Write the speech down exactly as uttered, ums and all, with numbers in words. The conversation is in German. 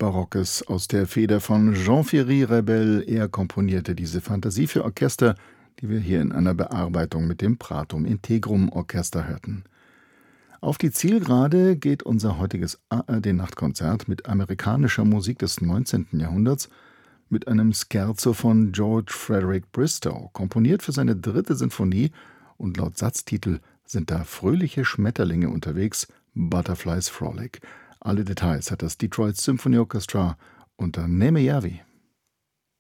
Barockes aus der Feder von Jean-Thierry Rebel. Er komponierte diese Fantasie für Orchester, die wir hier in einer Bearbeitung mit dem Pratum Integrum Orchester hörten. Auf die Zielgerade geht unser heutiges A R D-Nachtkonzert mit amerikanischer Musik des neunzehnten Jahrhunderts, mit einem Scherzo von George Frederick Bristow, komponiert für seine dritte Sinfonie, und laut Satztitel sind da fröhliche Schmetterlinge unterwegs, Butterflies Frolic. Alle Details hat das Detroit Symphony Orchestra unter Neme Yavi.